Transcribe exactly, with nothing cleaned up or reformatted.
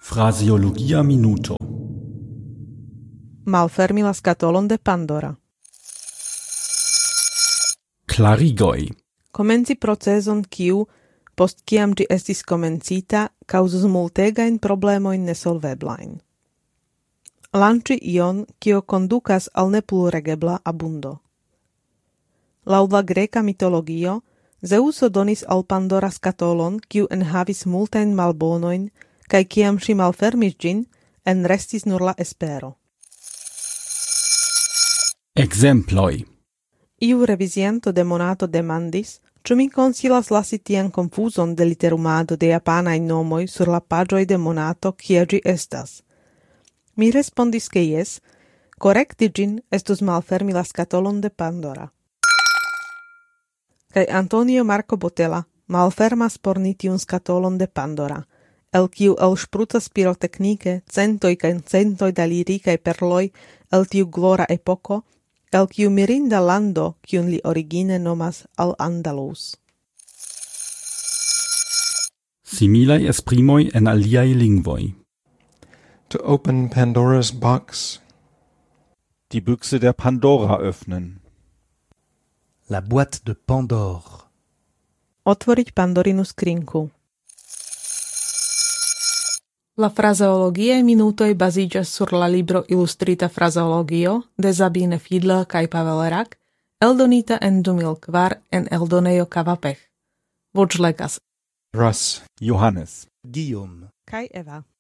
Fraseologia minuto. Malfermi la skatolon de Pandora. Klarigoj. Komenci procezon kiu, post kiam ĝi estis komencita, kaŭzus multegajn problemojn nesolveblajn. Lanĉi ion, kio kondukas al nepluregebla abundo. Laŭ la greka mitologio, Zeuso donis al Pandora skatolon, kiu enhavis multajn malbonojn, kaj kiam ŝi malfermis ĝin, enrestis nur la espero. Ekzemploj. Iu revizianto de Monato demandis, ĉu mi konsilas lasi tian konfuzon de literumado de japanaj nomoj sur la paĝoj de Monato, kie ĝi estas. Mi respondis ke jes, korekti ĝin estus malfermi la skatolon de Pandora. Kaj Antonio Marco Botella malfermas por ni tiun skatolon de Pandora, el kiu elŝprucas piroteknike centoj kaj centoj da lirikaj perloj el tiu glora epoko, el kiu mirinda lando, kiun li origine nomas Al-Andalus. Similaj esprimoj en aliaj lingvoj. To open Pandora's box. Die Büchse der Pandora öffnen. La boîte de Pandore. Otvoriť Pandorinu skrinku. La frazeologiae minutoj baziĝas sur la libro Ilustrita frazeologio de Sabine Fiedler kaj Pavel Rak, eldonita en du mil kvar en eldonejo Kavapech. Voĉlegas Russ, Johannes, Guillaume. kaj Eva.